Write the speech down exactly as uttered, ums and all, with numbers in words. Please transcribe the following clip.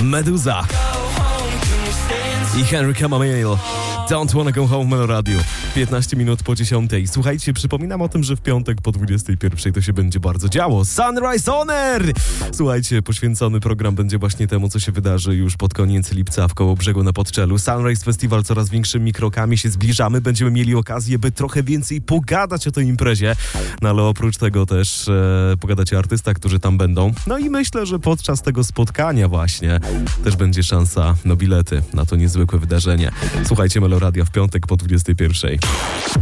Meduza i Henry Camamale. Don't Wanna Go Home, Melo Radio. piętnaście minut po dziesiątej. Słuchajcie, przypominam o tym, że w piątek po dwudziestej pierwszej to się będzie bardzo działo. Sunrise On Air! Słuchajcie, poświęcony program będzie właśnie temu, co się wydarzy już pod koniec lipca w Kołobrzegu na Podczelu. Sunrise Festival coraz większymi krokami się zbliżamy. Będziemy mieli okazję, by trochę więcej pogadać o tej imprezie. No ale oprócz tego też e, pogadać o artystach, którzy tam będą. No i myślę, że podczas tego spotkania właśnie też będzie szansa na bilety na to niezwykłe wydarzenie. Słuchajcie, Melo Radio w piątek po dwudziestej pierwszej.